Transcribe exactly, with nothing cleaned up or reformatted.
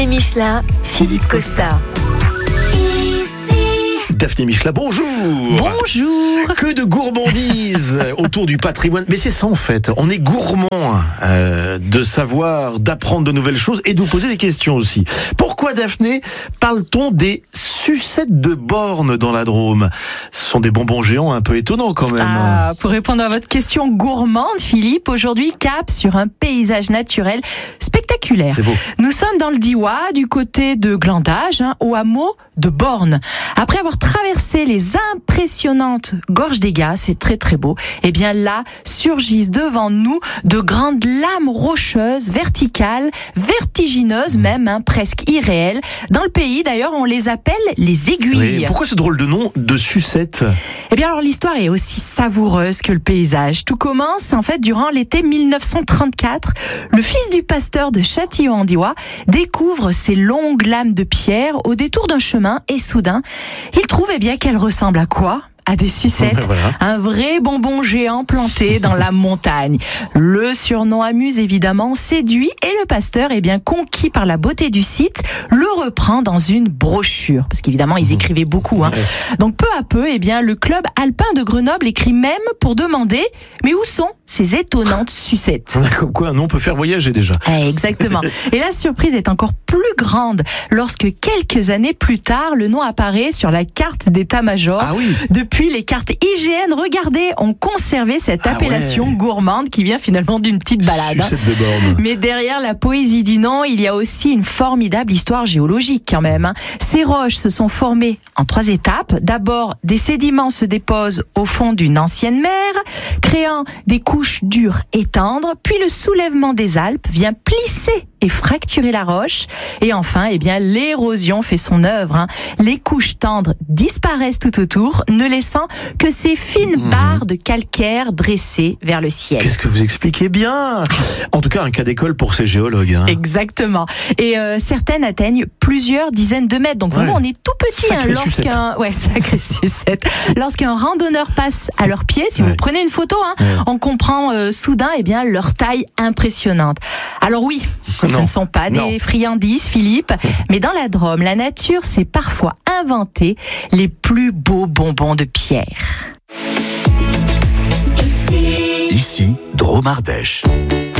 Michelin, Philippe Costa. Daphné Michelin, bonjour. Bonjour. Que de gourmandise autour du patrimoine. Mais c'est ça en fait, on est gourmand euh, de savoir, d'apprendre de nouvelles choses et de vous poser des questions aussi. Pourquoi, Daphné, parle-t-on des sucettes de borne dans la Drôme? Ce sont des bonbons géants un peu étonnants quand même. Ah, pour répondre à votre question gourmande, Philippe, aujourd'hui cap sur un paysage naturel spectaculaire. C'est beau. Nous sommes dans le Diois, du côté de Glandage, hein, au hameau de Borne. Après avoir traversé les impressionnantes gorges des Gats, c'est très très beau, et bien là surgissent devant nous de grandes lames rocheuses, verticales, vertigineuses même, hein, presque irréelles. Dans le pays d'ailleurs on les appelle les aiguilles. Oui, pourquoi ce drôle de nom de sucette? Eh bien alors l'histoire est aussi savoureuse que le paysage. Tout commence en fait durant l'été mille neuf cent trente-quatre. Le fils du pasteur de Châtillon-en-Diois découvre ces longues lames de pierre au détour d'un chemin et soudain, il trouve eh bien qu'elles ressemblent à quoi ? À des sucettes, voilà. Un vrai bonbon géant planté dans la montagne. Le surnom amuse évidemment, séduit et le pasteur, eh bien conquis par la beauté du site, le reprend dans une brochure. Parce qu'évidemment, ils écrivaient beaucoup. Hein. Donc peu à peu, eh bien le club alpin de Grenoble écrit même pour demander, mais où sont ces étonnantes sucettes ? Comme quoi un nom peut faire voyager déjà. Eh, exactement. Et la surprise est encore plus grande lorsque quelques années plus tard, le nom apparaît sur la carte d'état-major. Ah oui. Depuis, les cartes I G N, regardez, ont conservé cette Ah appellation ouais. gourmande qui vient finalement d'une petite balade. hein. Sucette de borne. Mais derrière la poésie du nom, il y a aussi une formidable histoire géologique quand même. hein. Ces roches se sont formées en trois étapes. D'abord, des sédiments se déposent au fond d'une ancienne mer, créant des couches dures et tendres. Puis le soulèvement des Alpes vient plisser et fracturer la roche. Et enfin, eh bien, l'érosion fait son œuvre. hein. Les couches tendres disparaissent tout autour, ne laissant que ces fines Mmh. barres de calcaire dressées vers le ciel. Qu'est-ce que vous expliquez bien? En tout cas, un cas d'école pour ces géologues. Hein. Exactement. Et euh, certaines atteignent plusieurs dizaines de mètres. Donc vraiment, Ouais. on est tout petit hein, Sacrée lorsqu'un ouais, sacré sucette. Lorsqu'un randonneur passe à leurs pieds, si Ouais. vous prenez une photo, hein, Ouais. on comprend euh, soudain eh bien leur taille impressionnante. Alors oui, ce Non. ne sont pas Non. des friandises, Philippe, mais dans la Drôme, la nature s'est parfois inventé les plus beaux bonbons de pierre. Ici, Drôme Ardèche.